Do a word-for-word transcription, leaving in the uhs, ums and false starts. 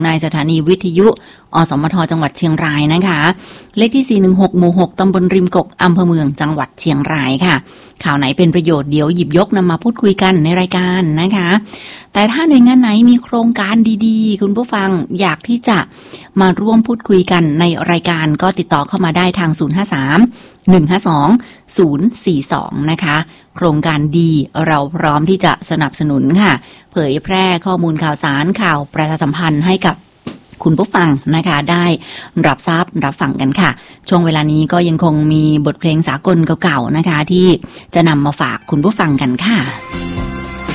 ในสถานีวิทยุอสมทจังหวัดเชียงรายนะคะเลขที่สี่หนึ่งหกหมู่หกตำบลริมกกอำเภอเมืองจังหวัดเชียงรายค่ะข่าวไหนเป็นประโยชน์เดี๋ยวหยิบยกนำมาพูดคุยกันในรายการนะคะแต่ถ้าหน่วยงานไหนมีโครงการดีๆคุณผู้ฟังอยากที่จะมาร่วมพูดคุยกันในรายการก็ติดต่อเข้ามาได้ทางศูนย์ ห้า สาม หนึ่ง ห้า สอง ศูนย์ สี่ สองนะคะโครงการดีเราพร้อมที่จะสนับสนุนค่ะเผยแพร่ข้อมูลข่าวสารข่าวประชาสัมพันธ์ให้กับคุณผู้ฟังนะคะได้รับทราบรับฟังกันค่ะช่วงเวลานี้ก็ยังคงมีบทเพลงสากลเก่าๆนะคะที่จะนำมาฝากคุณผู้ฟังกันค่ะ